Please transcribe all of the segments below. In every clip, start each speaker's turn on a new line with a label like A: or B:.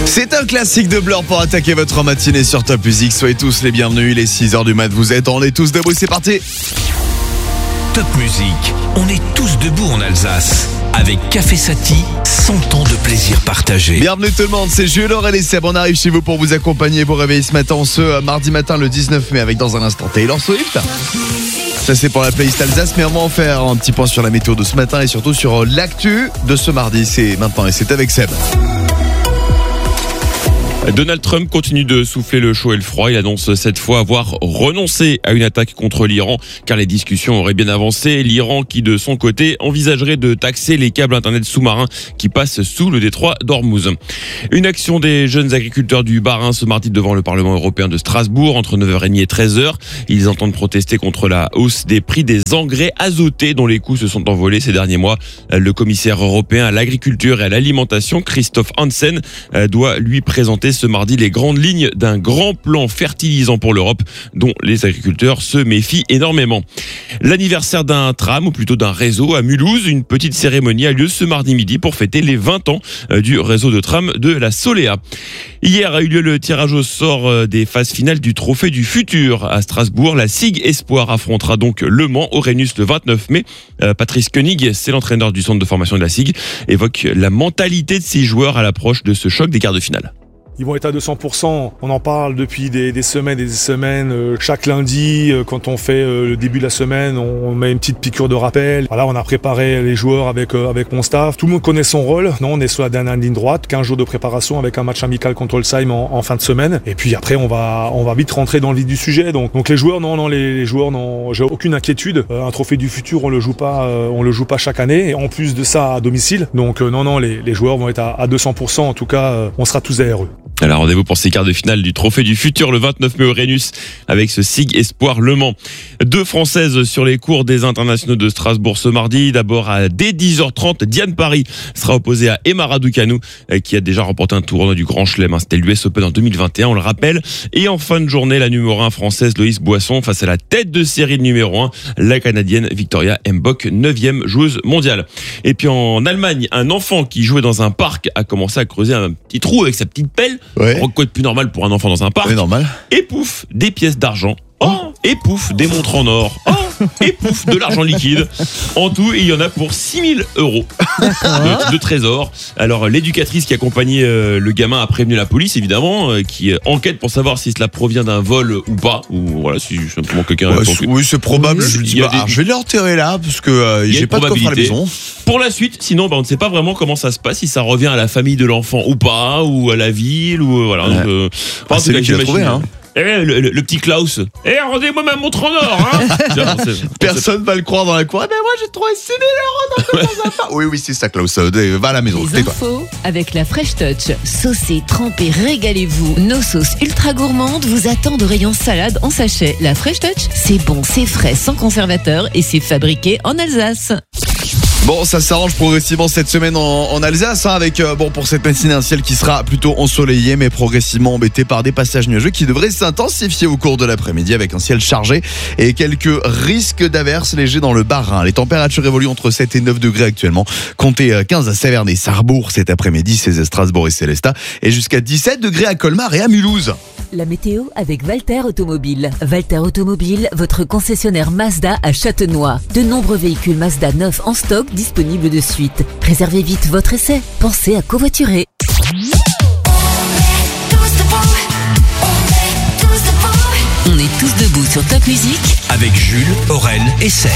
A: C'est un classique de Blur pour attaquer votre matinée sur Top Music. Soyez tous les bienvenus, il est 6h du mat, on est tous debout, c'est parti.
B: Top Music, on est tous debout en Alsace. Avec Café Sati, 100 ans de plaisir partagé.
A: Bienvenue tout le monde, c'est Jules, Aurel et Seb. On arrive chez vous pour vous accompagner, vous réveiller ce matin, ce mardi matin le 19 mai avec dans un instant Taylor Swift. Ça c'est pour la playlist Alsace, mais on va en faire un petit point sur la météo de ce matin et surtout sur l'actu de ce mardi. C'est maintenant et c'est avec Seb.
C: Donald Trump continue de souffler le chaud et le froid. Il annonce cette fois avoir renoncé à une attaque contre l'Iran car les discussions auraient bien avancé. L'Iran qui de son côté envisagerait de taxer les câbles internet sous-marins qui passent sous le détroit d'Ormuz. Une action des jeunes agriculteurs du Bas-Rhin ce mardi devant le Parlement européen de Strasbourg entre 9h30 et 13h. Ils entendent protester contre la hausse des prix des engrais azotés dont les coûts se sont envolés ces derniers mois. Le commissaire européen à l'agriculture et à l'alimentation, Christophe Hansen, doit lui présenter ce mardi les grandes lignes d'un grand plan fertilisant pour l'Europe dont les agriculteurs se méfient énormément. L'anniversaire d'un tram ou plutôt d'un réseau à Mulhouse, une petite cérémonie a lieu ce mardi midi pour fêter les 20 ans du réseau de tram de la Soléa. Hier a eu lieu le tirage au sort des phases finales du Trophée du Futur à Strasbourg. La SIG Espoir affrontera donc Le Mans au Rhenus le 29 mai. Patrice Koenig, c'est l'entraîneur du centre de formation de la SIG, évoque la mentalité de ses joueurs à l'approche de ce choc des quarts de finale.
D: Ils vont être à 200%. On en parle depuis des semaines et des semaines. Chaque lundi, quand on fait le début de la semaine, on met une petite piqûre de rappel. Voilà, on a préparé les joueurs avec mon staff. Tout le monde connaît son rôle. Non, on est sur la dernière ligne droite. 15 jours de préparation avec un match amical contre Holzheim en fin de semaine. Et puis après, on va vite rentrer dans le vif du sujet. Donc les joueurs, les joueurs, non, j'ai aucune inquiétude. Un trophée du futur, on le joue pas chaque année. Et en plus de ça, à domicile. Donc les joueurs vont être à 200%. En tout cas, on sera tous derrière eux.
C: Alors rendez-vous pour ces quarts de finale du Trophée du Futur le 29 mai au Rhenus avec ce SIG Espoir Le Mans. 2 Françaises sur les cours des internationaux de Strasbourg ce mardi. D'abord dès 10h30, Diane Paris sera opposée à Emma Raducanu qui a déjà remporté un tournoi du Grand Chelem. C'était l'US Open en 2021, on le rappelle. Et en fin de journée, la numéro 1 française Loïs Boisson face à la tête de série de numéro 1, la Canadienne Victoria Mbok, 9e joueuse mondiale. Et puis en Allemagne, un enfant qui jouait dans un parc a commencé à creuser un petit trou avec sa petite pelle.
A: Ouais.
C: Quoi de plus normal pour un enfant dans un parc.
A: C'est normal.
C: Et pouf, des pièces d'argent. Oh, et pouf, des montres en or. Oh, et pouf, de l'argent liquide. En tout, il y en a pour 6 000 euros de trésor. Alors, l'éducatrice qui accompagnait le gamin a prévenu la police, évidemment, qui enquête pour savoir si cela provient d'un vol ou pas. Ou voilà, si simplement quelqu'un...
A: Oui, c'est probable. Je vais l'enterrer là, parce que j'ai pas de coffre à la maison.
C: Pour la suite, sinon, on ne sait pas vraiment comment ça se passe, si ça revient à la famille de l'enfant ou pas, ou à la ville, ou voilà.
A: Ouais. Donc, c'est lui qui l'a trouvé, hein.
C: Le petit Klaus. Rendez-moi ma montre en or, hein.
A: Personne va le croire dans la cour. Mais moi, j'ai trouvé 6 000 euros dans un parc. Oui, c'est ça, Klaus. Va à la maison.
E: Les infos avec la Fresh Touch. Saucez, trempez, régalez-vous. Nos sauces ultra gourmandes vous attendent au rayon salade en sachet. La Fresh Touch, c'est bon, c'est frais, sans conservateur et c'est fabriqué en Alsace.
A: Bon, ça s'arrange progressivement cette semaine en Alsace, hein, avec pour cette matinée un ciel qui sera plutôt ensoleillé mais progressivement embêté par des passages nuageux qui devraient s'intensifier au cours de l'après-midi avec un ciel chargé et quelques risques d'averses légers dans le Bas-Rhin. Les températures évoluent entre 7 et 9 degrés actuellement. Comptez 15 à Saverne et Sarrebourg cet après-midi, 16 à Strasbourg et Célestat et jusqu'à 17 degrés à Colmar et à Mulhouse.
E: La météo avec Walter Automobile. Walter Automobile, votre concessionnaire Mazda à Châtenois. De nombreux véhicules Mazda neufs en stock disponibles de suite. Réservez vite votre essai. Pensez à covoiturer. On est tous debout sur Top Music
B: avec Jules, Aurel et Seb.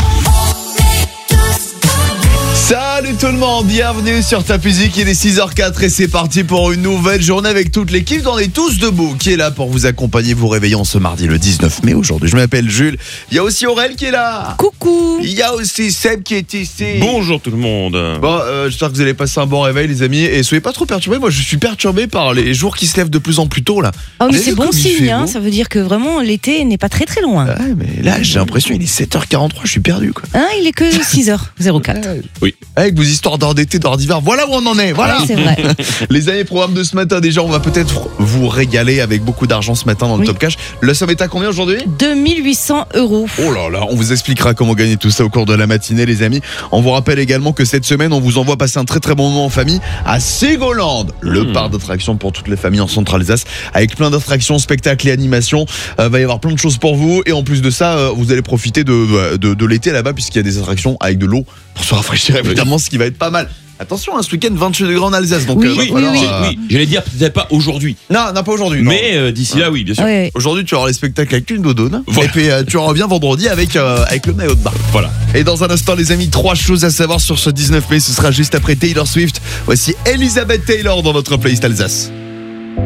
A: Salut tout le monde, bienvenue sur Top Music, il est 6h04 et c'est parti pour une nouvelle journée avec toute l'équipe d'On est tous debout qui est là pour vous accompagner, vous réveillant ce mardi le 19 mai aujourd'hui. Je m'appelle Jules, il y a aussi Aurel qui est là.
E: Coucou.
A: Il y a aussi Seb qui est ici.
C: Bonjour tout le monde.
A: Bon, j'espère que vous allez passer un bon réveil les amis et soyez pas trop perturbés, moi je suis perturbé par les jours qui se lèvent de plus en plus tôt là.
F: Oh mais c'est bon signe, hein, ça veut dire que vraiment l'été n'est pas très très loin.
A: Ouais mais là j'ai l'impression il est 7h43, je suis perdu quoi.
F: Hein, il est que 6h04.
C: Oui.
A: Avec vos histoires d'heures d'été, d'heures d'hiver, voilà où on en est, voilà.
F: Ouais, c'est vrai.
A: Les amis, programme de ce matin, déjà, on va peut-être vous régaler avec beaucoup d'argent ce matin dans le Top Cash. Le somme est à combien aujourd'hui ?
F: 2800 €.
A: Oh là là, on vous expliquera comment gagner tout ça au cours de la matinée, les amis. On vous rappelle également que cette semaine, on vous envoie passer un très très bon moment en famille à Ségolande, le parc d'attractions pour toutes les familles en Centre-Alsace, avec plein d'attractions, spectacles et animations. Va y avoir plein de choses pour vous, et en plus de ça, vous allez profiter de l'été là-bas, puisqu'il y a des attractions avec de l'eau pour se rafraîchir, évidemment, ce qui va être pas mal. Attention, ce week-end 28 degrés en Alsace, donc
C: oui, j'allais dire peut-être pas aujourd'hui.
A: Non, pas aujourd'hui.
C: Mais d'ici là, oui, bien sûr.
F: Ouais.
A: Aujourd'hui, tu auras les spectacles avec une doudoune.
C: Voilà.
A: Et puis tu reviens vendredi avec le maillot de bain.
C: Voilà.
A: Et dans un instant, les amis, 3 choses à savoir sur ce 19 mai. Ce sera juste après Taylor Swift. Voici Elizabeth Taylor dans votre playlist Alsace.